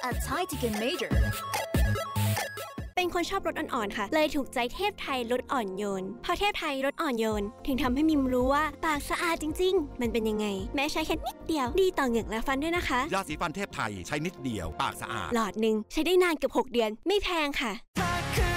at Thai Ticket Major เป็นคนชอบรสอ่อนๆค่ะเลยถูกใจเทพไทยรสอ่อนโยนพอเทพไทยรสอ่อนโยนถึงทำให้มิมรู้ว่าปากสะอาดจริงๆมันเป็นยังไงแม้ใช้แค่นิดเดียวดีต่อเหงือกและฟันด้วยนะคะยาสีฟันเทพไทยใช้นิดเดียวปากสะอาดหลอดหนึ่งใช้ได้นานเกือบ6 เดือนไม่แพงค่ะ